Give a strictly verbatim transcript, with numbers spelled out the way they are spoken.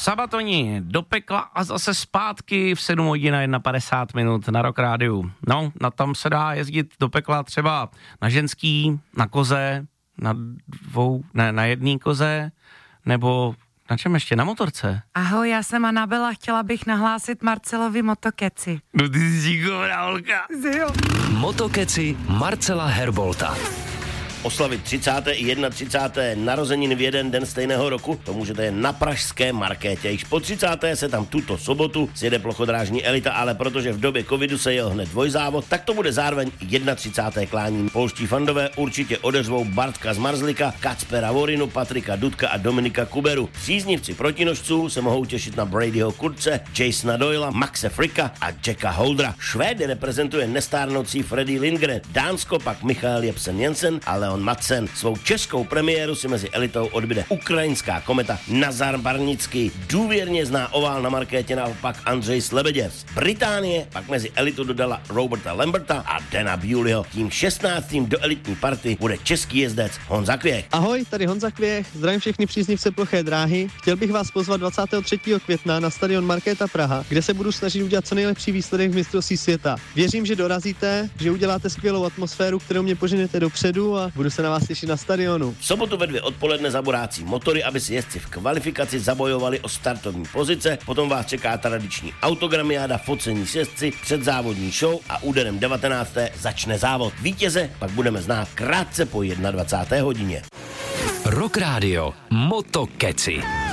Sabatoni do pekla a zase zpátky v sedm hodin a padesát jedna minut na Rock Rádiu. No, na tam se dá jezdit do pekla třeba na ženský, na koze, na dvou, ne, na jedný koze, nebo na čem ještě? Na motorce? Ahoj, já jsem Anabela, chtěla bych nahlásit Marcelovi motokeci. No ty jsi šikovná holka. Jo. Motokeci Marcela Herbolta. Oslavit třicáté i třicáté první narozeniny v jeden den stejného roku, to můžete jen na pražské Markétě. Již po třicáté se tam tuto sobotu sjede plochodrážní elita, ale protože v době covidu se jel hned dvojzávod, tak to bude zároveň třicáté první klání. Polští fandové určitě odeřvou Bartka z Marzlika, Kacpera Vorinu, Patrika Dudka a Dominika Kuberu. Příznivci protinožců se mohou těšit na Bradyho Kurtze, Jasona Doyla, Maxe Fricka a Jacka Holdra. Švédy reprezentuje nestárnoucí Freddy Lindgren, Dánsko pak Michael Jepsen Jensen a Leon Madsen. Svou českou premiéru si mezi elitou odbyde ukrajinská kometa Nazar Barnický. Důvěrně zná ovál na Markétě naopak Andřej Slebeděv. Z Británie pak mezi elitu dodala Roberta Lamberta a Dana Bewleyho. Tím šestnáctým do elitní party bude český jezdec Honza Kvěch. Ahoj, tady Honza Kvěch, zdravím všechny příznivce ploché dráhy. Chtěl bych vás pozvat dvacátého třetího května na stadion Markéta Praha, kde se budu snažit udělat co nejlepší výsledek v mistrovství světa. Věřím, že dorazíte, že uděláte skvělou atmosféru, kterou mě poženete dopředu a budu se na vás těšit na stadionu. V sobotu ve dvě odpoledne zaborácí motory, aby si jezdci v kvalifikaci zabojovali o startovní pozice, potom vás čeká tradiční autogramiáda, focení s jezdci, předzávodní show a úderem devatenácté začne závod. Vítěze pak budeme znát krátce po dvacáté první hodině. Rock Radio Motokeci.